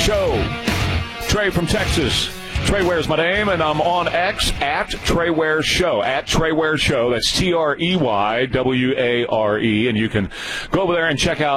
Show. Trey from Texas. Trey Ware's my name, and I'm on X at Trey Ware Show. At Trey Ware Show. That's TreyWare. And you can go over there and check out